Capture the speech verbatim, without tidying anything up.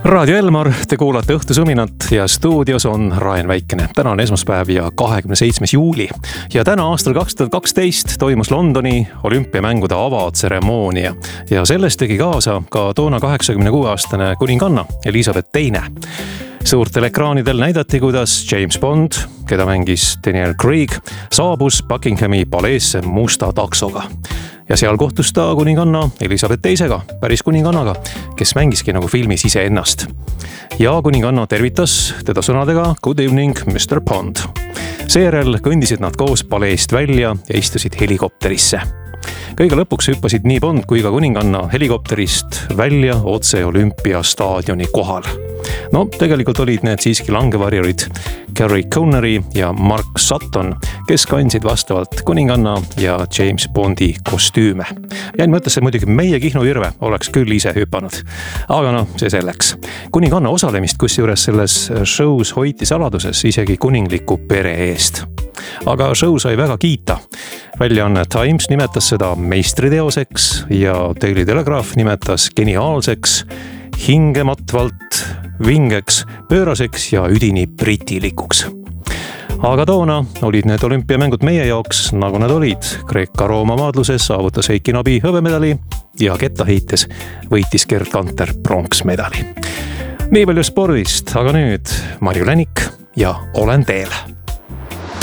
Raadio Elmar, te kuulate Õhtusuminat ja stuudios on Raen Väikene. Täna on esmaspäev ja kahekümne seitsmes juuli. Ja täna aastal kaks tuhat kaksteist toimus Londoni olümpiamängude avatseremoonia. Ja sellest tegi kaasa ka toona kaheksakümne kuue aastane kuninganna Elizabeth teine. Suurtel ekraanidel näidati, kuidas James Bond, keda mängis Daniel Craig, saabus Buckinghami paleesse musta taksoga. Ja seal kohtus ta kuninganna Elizabeth teisega, päris kuningannaga, kes mängiski nagu filmis ise ennast. Ja kuninganna tervitas teda sõnadega Good evening, mister Bond. Seejärel kõndisid nad koos paleest välja ja istusid helikopterisse. Kõige lõpuks hüppasid nii Bond kui ka kuninganna helikopterist välja otse olümpiastaadioni kohal. No tegelikult olid need siiski langevarjurid Carrie Connery ja Mark Sutton, kes kandsid vastavalt kuninganna ja James Bondi kostüüme. Jäin mõttes, et muidugi meie Kihnu Irve oleks küll ise hüpanud. Aga no, see selleks. Kuninganna osalemist kusjuures selles shows hoiti saladuses isegi kuningliku pere eest. Aga show sai väga kiita. Väljaanne Times nimetas seda meistriteoseks ja Daily Telegraph nimetas geniaalseks, hingematvalt, vingeks, pööraseks ja üdini britilikuks. Aga toona olid need olümpiamängud meie jaoks, nagu nad olid. Kreeka-Rooma maadluses saavutas Heiki Nabi hõbemedali ja kettaheites võitis Gerd Kanter pronksmedali. Nii palju spordist, aga nüüd Marju Länik ja Olen teel.